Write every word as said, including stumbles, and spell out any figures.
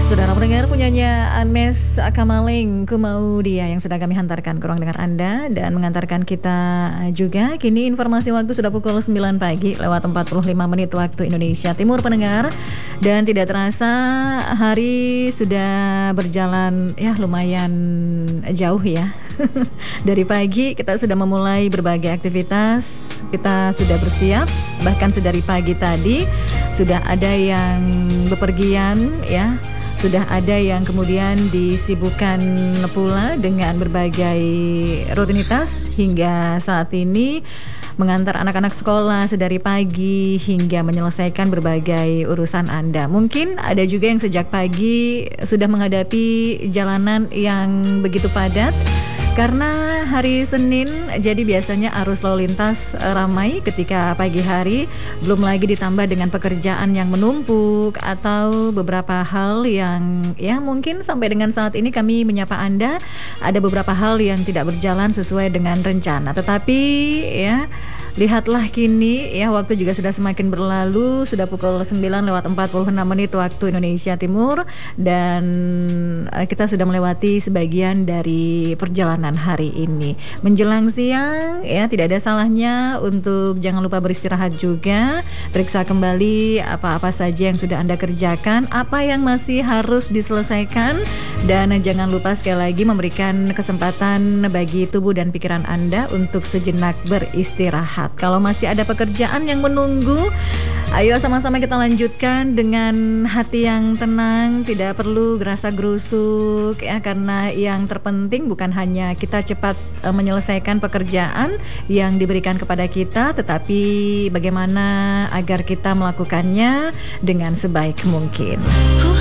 Saudara pendengar, punyanya Anes Kamaling, Ku Mau Dia, yang sudah kami hantarkan ke ruang dengar Anda dan mengantarkan kita juga. Kini informasi waktu sudah pukul sembilan pagi lewat empat puluh lima menit waktu Indonesia Timur, pendengar. Dan tidak terasa hari sudah berjalan ya lumayan jauh ya. Dari pagi kita sudah memulai berbagai aktivitas, kita sudah bersiap, bahkan sedari pagi tadi sudah ada yang bepergian ya. Sudah ada yang kemudian disibukkan pula dengan berbagai rutinitas hingga saat ini mengantar anak-anak sekolah sedari pagi hingga menyelesaikan berbagai urusan Anda. Mungkin ada juga yang sejak pagi sudah menghadapi jalanan yang begitu padat karena hari Senin, jadi biasanya arus lalu lintas ramai ketika pagi hari, belum lagi ditambah dengan pekerjaan yang menumpuk atau beberapa hal yang ya mungkin sampai dengan saat ini kami menyapa Anda, ada beberapa hal yang tidak berjalan sesuai dengan rencana. Tetapi ya, lihatlah kini ya waktu juga sudah semakin berlalu, sudah pukul sembilan lewat empat puluh enam menit waktu Indonesia Timur, dan uh, kita sudah melewati sebagian dari perjalanan hari ini. Menjelang siang ya, tidak ada salahnya untuk jangan lupa beristirahat juga, periksa kembali apa-apa saja yang sudah Anda kerjakan, apa yang masih harus diselesaikan, dan jangan lupa sekali lagi memberikan kesempatan bagi tubuh dan pikiran Anda untuk sejenak beristirahat. Kalau masih ada pekerjaan yang menunggu, ayo sama-sama kita lanjutkan dengan hati yang tenang, tidak perlu gerasa-gerusuk ya, karena yang terpenting bukan hanya kita cepat uh, menyelesaikan pekerjaan yang diberikan kepada kita, tetapi bagaimana agar kita melakukannya dengan sebaik mungkin.